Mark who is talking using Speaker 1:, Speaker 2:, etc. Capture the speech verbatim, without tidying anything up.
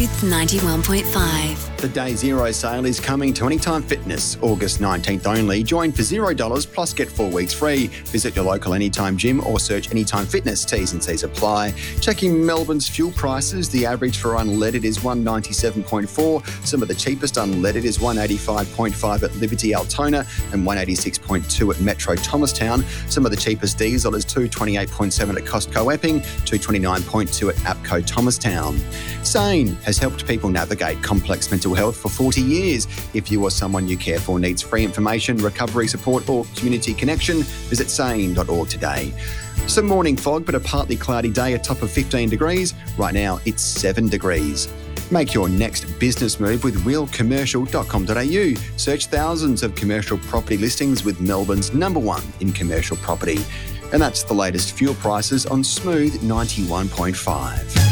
Speaker 1: Smooth ninety-one point five.
Speaker 2: The Day Zero sale is coming to Anytime Fitness, August nineteenth only. Join for zero dollars plus get four weeks free. Visit your local Anytime gym or search Anytime Fitness. T's and C's apply. Checking Melbourne's fuel prices. The average for unleaded is one ninety-seven point four. Some of the cheapest unleaded is one eighty-five point five at Liberty Altona and one eighty-six point two at Metro Thomastown. Some of the cheapest diesel is two twenty-eight point seven at Costco Epping, two twenty-nine point two at APCO Thomastown. Sane has helped people navigate complex mental health for forty years. If you or someone you care for needs free information, recovery support or community connection, visit sane dot org today. Some morning fog, but a partly cloudy day, a top of fifteen degrees. Right now, it's seven degrees. Make your next business move with real commercial dot com dot a u. Search thousands of commercial property listings with Melbourne's number one in commercial property. And that's the latest fuel prices on Smooth ninety-one point five.